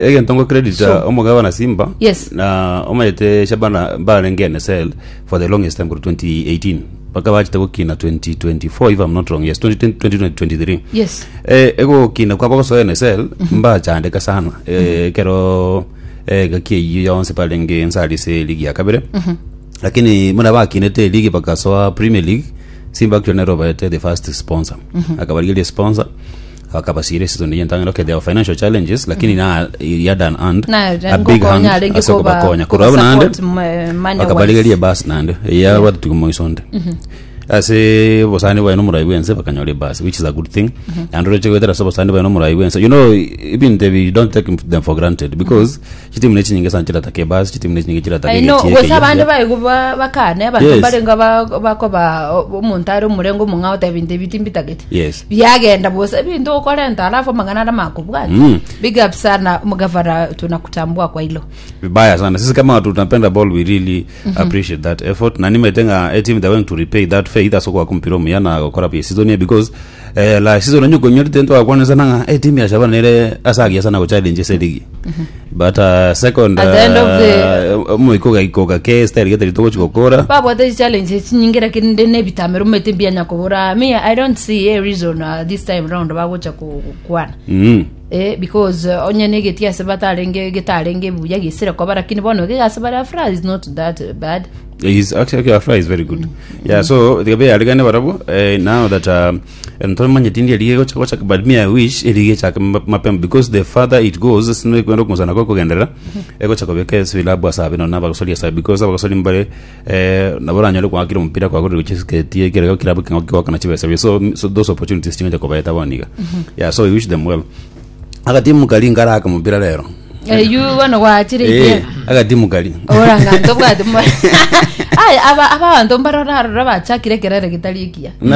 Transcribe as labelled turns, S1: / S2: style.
S1: again tongo credit omugaba na Simba.
S2: Yes.
S1: Na omayete Shabana Barenge NSL for the longest time for 2018. Baka bachita kina 2024 if I'm not wrong. Yes, 2023.
S2: Yes.
S1: Ego kina kwa bako so NSL mba chandeka sana. Kero gakie yonse palenge nsali se ligi ya kabere. Lakini muna baki nete ligi baka so Premier League. Simba actually never the first sponsor. Akabaligeli sponsor. Akabasire season yentanga okay there are financial challenges lakini na yadan and a big hand asokoba konya kurabana and akabaligeli bus nande ya watu tukumoisonde ase bosani wa no murai wense bakanyole bus which is a good thing and roche whether so bosani wa no murai wense even we don't take them for granted because chitim nechi nyinga sanchira take bus chitim nechi nyinga chira take
S2: I know wesabande baiguba bakane abantu barenga bakoba umuntaro murengo munga utabinde bitimbitagete
S1: yes
S2: byagenda bosa bintu ukolenta alafu magana na makubwa big up sana mugavara tunakutambua kwa hilo
S1: vibaya sana sisi kama watu tunapenda ball we really appreciate that effort na nimetenga a team that went to repay that faith asoko kumpiro muyana gukora pia season because la season nyugo nyori tento akwanza nanga team ya Shabana ile asagia sana ko challenge seligi but second
S2: at the end of the
S1: muikoga ke style gete to chikokora
S2: babo the challenge nyingira kinde ne bitamero metembia nyakobora me I don't see a reason this time round bagocha kwana because onye negetia sabatarenge getarenge buya gisira kwa barakini bono ge asabara Afra is not that bad.
S1: He's actually Afra is very good. Yeah, so the way aligane barabo now that manya tindi aliye gocha but me I wish elige cha mapem because the further it goes sino kwenda kumzana kwa kugendera gocha kwa beke svilabu asabe no naba kusoli asabe because abasoli mbale nabora nyalo kwa kilo mpira kwa kudu chisketi kile kilabu kwa kana chibe so those opportunities tinga kwa baita boniga. Yeah, so I wish them well. Akatimu kali ngara akamupira lero
S2: you wana wachire
S1: akatimu kali
S2: oranga ntobwa ai aba abantu mbarona raba chakire kerere kitalikia